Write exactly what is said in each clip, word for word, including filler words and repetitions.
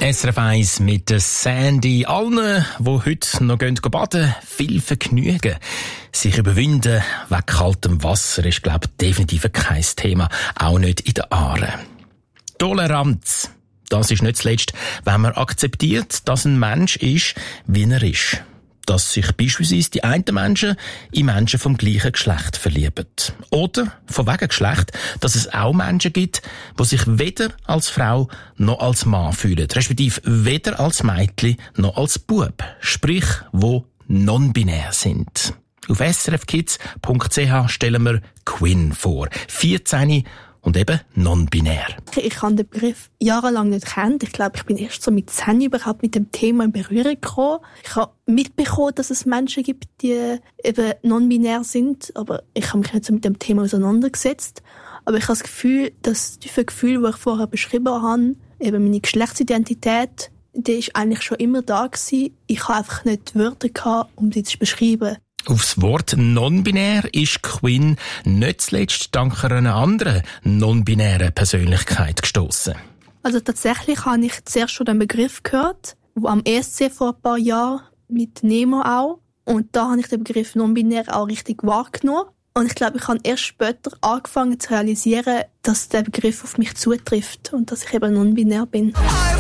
S R F eins mit der Sandy. Allen, die heute noch gehen baden, viel Vergnügen. Sich überwinden wegen kaltem Wasser ist, glaube ich, definitiv kein Thema. Auch nicht in den Aaren. Toleranz. Das ist nicht zuletzt, wenn man akzeptiert, dass ein Mensch ist, wie er ist. Dass sich beispielsweise die einen Menschen in Menschen vom gleichen Geschlecht verlieben. Oder, von wegen Geschlecht, dass es auch Menschen gibt, die sich weder als Frau noch als Mann fühlen. Respektive weder als Mädchen noch als Bub. Sprich, wo non-binär sind. Auf s r f kids punkt c h stellen wir Quinn vor. vierzehn und eben non-binär. Ich habe den Begriff jahrelang nicht gekannt. Ich glaube, ich bin erst so mit zehn überhaupt mit dem Thema in Berührung gekommen. Ich habe mitbekommen, dass es Menschen gibt, die eben non-binär sind, aber ich habe mich nicht so mit dem Thema auseinandergesetzt. Aber ich habe das Gefühl, dass die Gefühle, die ich vorher beschrieben habe, eben meine Geschlechtsidentität, die ist eigentlich schon immer da gewesen. Ich habe einfach nicht die Wörter gehabt, um sie zu beschreiben. Aufs Wort non-binär ist Quinn nicht zuletzt dank einer anderen non-binären Persönlichkeit gestossen. Also tatsächlich habe ich zuerst schon den Begriff gehört, am E S C vor ein paar Jahren, mit Nemo auch. Und da habe ich den Begriff non-binär auch richtig wahrgenommen. Und ich glaube, ich habe erst später angefangen zu realisieren, dass der Begriff auf mich zutrifft und dass ich eben non-binär bin.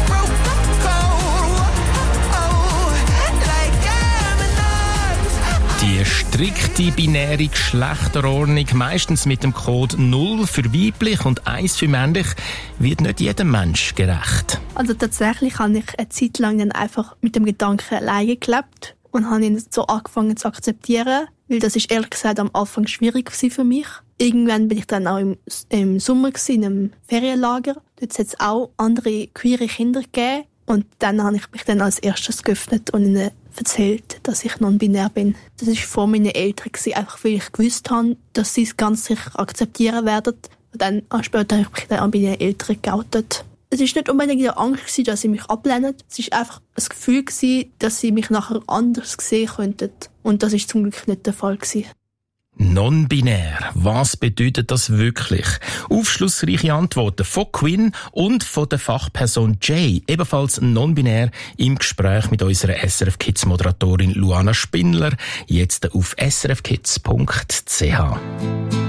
Die strikte binäre Geschlechterordnung, meistens mit dem Code null für weiblich und eins für männlich, wird nicht jedem Mensch gerecht. Also tatsächlich habe ich eine Zeit lang dann einfach mit dem Gedanken alleine gelebt und habe ihn so angefangen zu akzeptieren, weil das ist ehrlich gesagt am Anfang schwierig für mich. Irgendwann bin ich dann auch im, im Sommer gewesen, in einem Ferienlager. Dort hat es auch andere queere Kinder gegeben. Und dann habe ich mich dann als erstes geöffnet und ihnen erzählt, dass ich non-binär bin. Das war vor meinen Eltern, einfach weil ich gewusst habe, dass sie es ganz sicher akzeptieren werden. Und dann später habe ich mich dann an meine Eltern geoutet. Es war nicht unbedingt die Angst, dass sie mich ablehnen. Es war einfach das Gefühl, dass sie mich nachher anders sehen könnten. Und das war zum Glück nicht der Fall. Non-binär. Was bedeutet das wirklich? Aufschlussreiche Antworten von Quinn und von der Fachperson Jay, ebenfalls non-binär, im Gespräch mit unserer S R F Kids Moderatorin Luana Spindler, jetzt auf s r f kids punkt c h.